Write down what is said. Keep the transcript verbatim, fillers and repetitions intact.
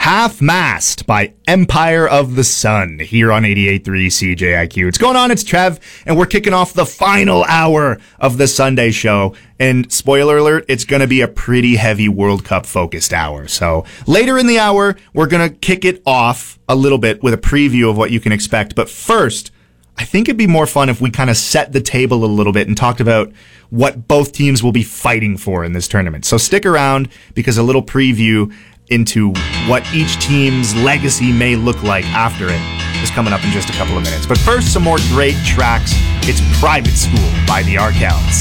Half-Mast by Empire of the Sun here on eighty-eight point three C J I Q. What's going on? It's Trev, and we're kicking off the final hour of the Sunday show. And spoiler alert, it's going to be a pretty heavy World Cup focused hour. So later in the hour, we're going to kick it off a little bit with a preview of what you can expect. But first, I think it'd be more fun if we kind of set the table a little bit and talked about what both teams will be fighting for in this tournament. So stick around, because a little preview into what each team's legacy may look like after it is coming up in just a couple of minutes. But first, some more great tracks. It's Private School by the Arkells.